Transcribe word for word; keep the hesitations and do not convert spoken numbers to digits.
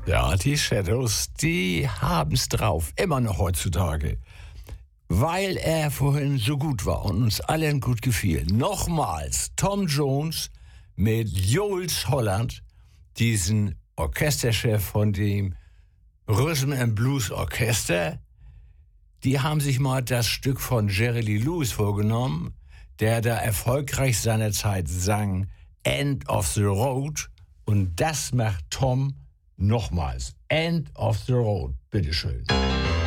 Ja, die Shadows, die haben's drauf, immer noch heutzutage. Weil er vorhin so gut war und uns allen gut gefiel. Nochmals Tom Jones mit Jools Holland, diesen Orchesterchef von dem Rhythm and Blues Orchester. Die haben sich mal das Stück von Jerry Lee Lewis vorgenommen, der da erfolgreich seinerzeit sang End of the Road. Und das macht Tom nochmals. End of the Road, bitteschön.